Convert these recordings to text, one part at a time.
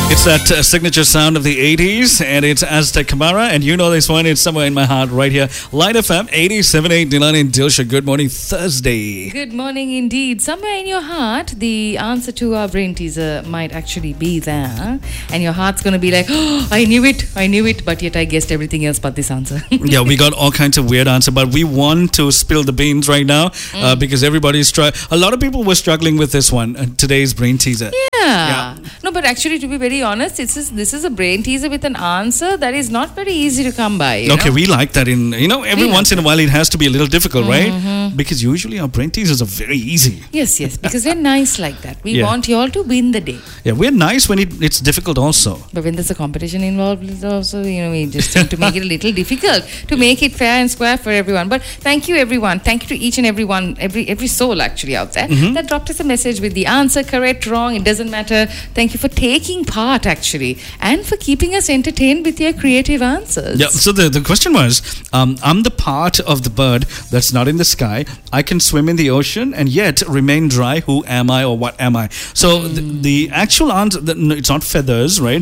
It's that signature sound of the 80s, and it's Aztec Camara, and you know this one, it's somewhere in my heart right here. Light FM, 87.8, Nilan and Dilsha. Good morning, Thursday. Good morning indeed. Somewhere in your heart, the answer to our brain teaser might actually be there, and your heart's going to be like, oh, I knew it, but yet I guessed everything else but this answer. Yeah, we got all kinds of weird answers, but we want to spill the beans right now because everybody's a lot of people were struggling with this one, today's brain teaser. Yeah. No, but actually, to be very honest, this is a brain teaser with an answer that is not very easy to come by. You know? We like that. Every once in a while it has to be a little difficult, right? Because usually our brain teasers are very easy. Yes, because we're nice like that. We want you all to win the day. Yeah, we're nice when it's difficult also. But when there's a competition involved, it's also, we just tend to make it a little difficult to make it fair and square for everyone. But thank you, everyone. Thank you to each and everyone, every soul actually out there that dropped us a message with the answer, correct, wrong, it doesn't matter. Thank you for taking part actually and for keeping us entertained with your creative answers. Yeah, so the question was, I'm the part of the bird that's not in the sky. I can swim in the ocean and yet remain dry. Who am I or what am I? So the actual answer, it's not feathers, right?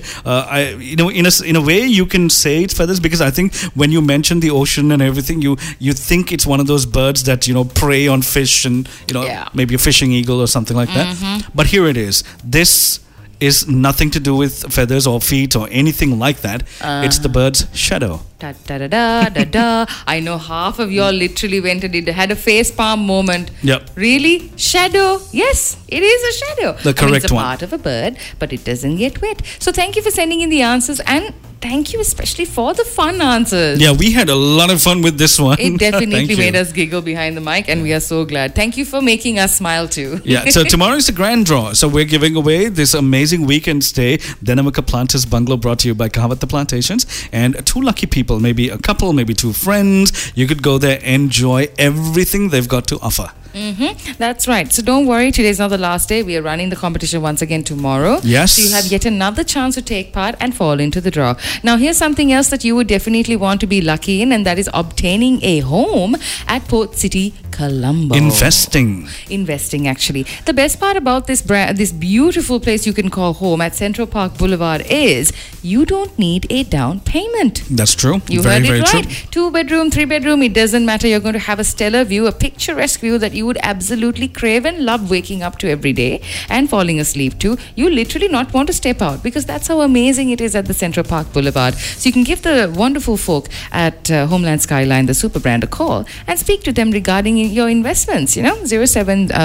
In a way you can say it's feathers because I think when you mention the ocean and everything, you think it's one of those birds that, prey on fish and, maybe a fishing eagle or something like that. But here it is. This is nothing to do with feathers or feet or anything like that. It's the bird's shadow. Da, da, da, da, da, da. I know half of y'all literally went and had a face palm moment. Yep. Really? Shadow? Yes, it is a shadow. The correct it's a one. part of a bird, but it doesn't get wet. So thank you for sending in the answers, and thank you especially for the fun answers. Yeah, we had a lot of fun with this one. It definitely made us giggle behind the mic, and we are so glad. Thank you for making us smile too. Yeah, so tomorrow is the grand draw. So we're giving away this amazing weekend stay, Denamaka Planters Bungalow, brought to you by Kahawat The Plantations. And 2 lucky people, maybe a couple, maybe 2 friends. You could go there, enjoy everything they've got to offer. That's right. So don't worry, today's not the last day. We are running the competition once again tomorrow. Yes. So you have yet another chance to take part and fall into the draw. Now here's something else that you would definitely want to be lucky in, and that is obtaining a home at Port City, Colombo. Investing actually. The best part about this beautiful place you can call home at Central Park Boulevard is you don't need a down payment. That's true. You heard it right. 2-bedroom, 3-bedroom, it doesn't matter. You're going to have a stellar view, a picturesque view that you would absolutely crave and love waking up to every day and falling asleep to. You literally not want to step out because that's how amazing it is at the Central Park Boulevard. So you can give the wonderful folk at Homeland Skyline, the super brand, a call and speak to them regarding your investments. 0703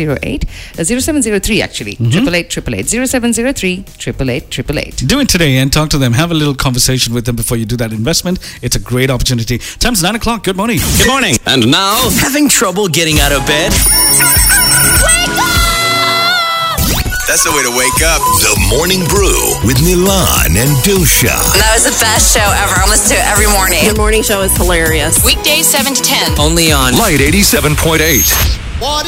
actually 888 0703 888. Do it today and talk to them. Have a little conversation with them before you do that investment. It's a great opportunity. Time's 9 o'clock. Good morning. Good morning. And now, having trouble getting out of bed? Wake up! That's the way to wake up. The Morning Brew with Nilan and Dilsha. That was the best show ever. I listen to it every morning. The morning show is hilarious. Weekdays 7 to 10. Only on Light 87.8.